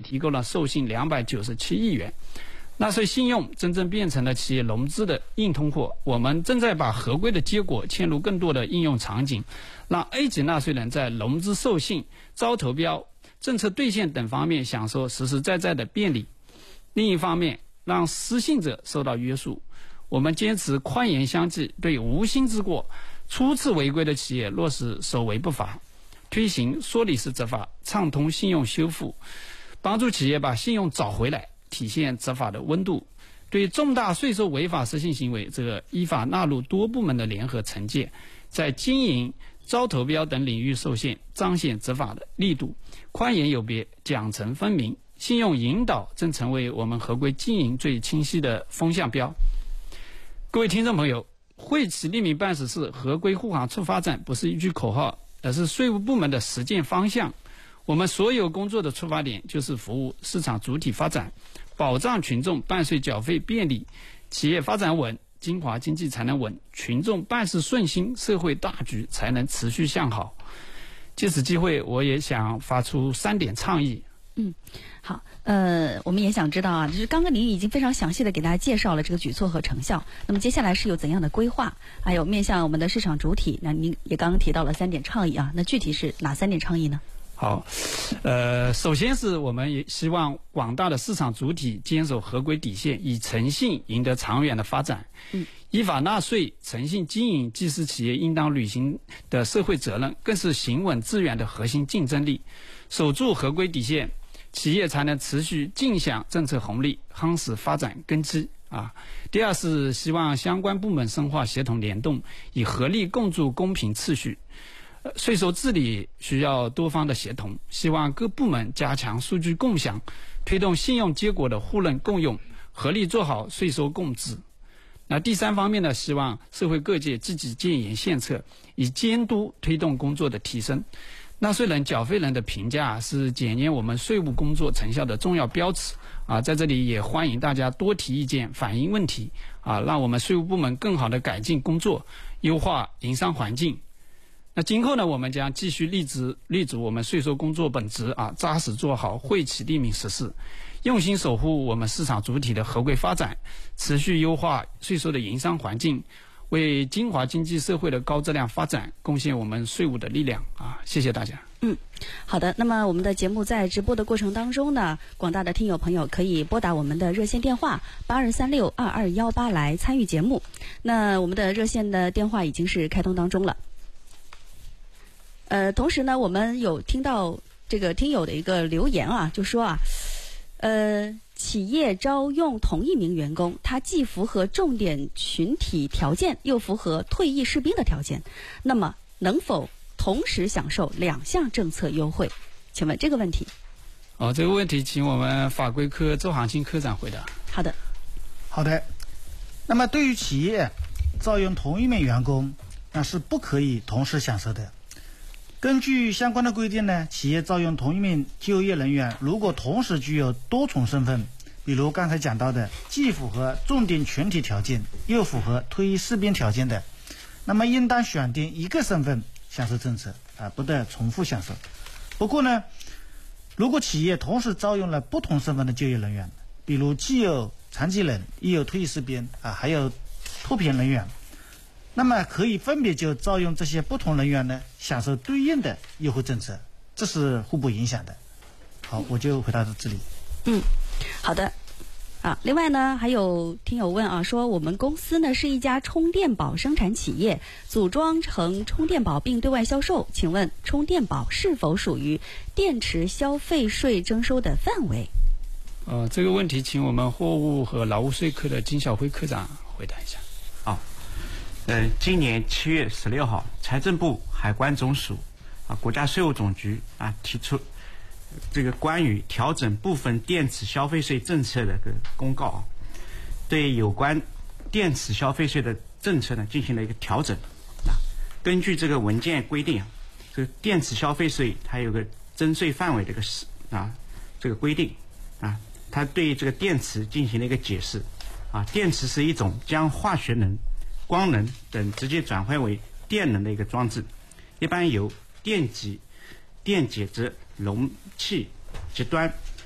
提供了授信297亿元。纳税信用真正变成了企业融资的硬通货，我们正在把合规的结果嵌入更多的应用场景，让 A 级纳税人在融资授信、招投标、政策兑现等方面享受实实在在的便利。另一方面，让失信者受到约束。我们坚持宽严相济，对无心之过、初次违规的企业落实首违不罚，推行说理式执法，畅通信用修复，帮助企业把信用找回来，体现执法的温度。对重大税收违法失信行为，依法纳入多部门的联合惩戒，在经营、招投标等领域受限，彰显执法的力度。宽严有别，奖惩分明，信用引导正成为我们合规经营最清晰的风向标。各位听众朋友，惠企利民办事室合规护航促发展不是一句口号，而是税务部门的实践方向。我们所有工作的出发点就是服务市场主体发展，保障群众办税缴费便利，企业发展稳，金华经济才能稳，群众办事顺心，社会大局才能持续向好。借此机会，我也想发出3点倡议。 好，我们也想知道啊，就是刚刚您已经非常详细的给大家介绍了这个举措和成效，那么接下来是有怎样的规划？还有面向我们的市场主体，那您也刚刚提到了3点倡议啊，那具体是哪3点倡议呢？ 好，首先是我们也希望广大的市场主体坚守合规底线，以诚信赢得长远的发展。依法纳税、诚信经营既是企业应当履行的社会责任，更是行稳致远的核心竞争力。守住合规底线，企业才能持续尽享政策红利，夯实发展根基。第二是希望相关部门深化协同联动，以合力共筑公平秩序。税收治理需要多方的协同，希望各部门加强数据共享，推动信用结果的互认共用，合力做好税收共治。那第3方面呢，希望社会各界积极建言献策，以监督推动工作的提升。纳税人、缴费人的评价是检验我们税务工作成效的重要标尺在这里也欢迎大家多提意见、反映问题让我们税务部门更好的改进工作，优化营商环境。那今后呢，我们将继续立足我们税收工作本职扎实做好惠企利民实事，用心守护我们市场主体的合规发展，持续优化税收的营商环境，为金华经济社会的高质量发展贡献我们税务的力量谢谢大家。 好的，那么我们的节目在直播的过程当中呢，广大的听友朋友可以拨打我们的热线电话82362218来参与节目。那我们的热线的电话已经是开通当中了。同时呢，我们有听到这个听友的一个留言就说企业招用同一名员工，他既符合重点群体条件，又符合退役士兵的条件，那么能否同时享受2项政策优惠？请问这个问题？ 这个问题请我们法规科周航清科长回答。 好的。那么对于企业招用同一名员工，那是不可以同时享受的。根据相关的规定呢，企业招用同一名就业人员，如果同时具有多重身份，比如刚才讲到的，既符合重点群体条件，又符合退役士兵条件的，那么应当选定一个身份享受政策不得重复享受。不过呢，如果企业同时招用了不同身份的就业人员，比如既有残疾人，又有退役士兵还有脱贫人员，那么可以分别就招用这些不同人员呢，享受对应的优惠政策，这是互不影响的。好，我就回答到这里。 好的。另外呢，还有听友问说我们公司呢是一家充电宝生产企业，组装成充电宝并对外销售，请问充电宝是否属于电池消费税征收的范围？ 这个问题请我们货物和劳务税科的金晓辉科长回答一下。 今年7月16号，财政部、海关总署、国家税务总局提出这个关于调整部分电池消费税政策的个公告对有关电池消费税的政策呢进行了一个调整根据这个文件规定这个电池消费税它有个征税范围的这个规定它对这个电池进行了一个解释电池是一种将化学能、光能等直接转换为电能的一个装置，一般由电极、电解质容器极端